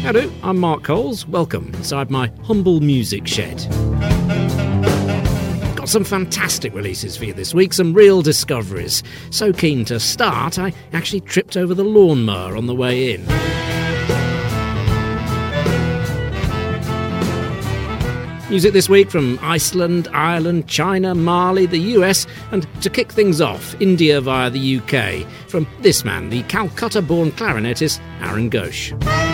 Hello, I'm Mark Coles. Welcome inside my humble music shed. Got some fantastic releases for you this week, some real discoveries. So keen to start, I actually tripped over the lawnmower on the way in. Music this week from Iceland, Ireland, China, Mali, the US, and to kick things off, India via the UK, from this man, the Calcutta-born clarinetist Aaron Ghosh.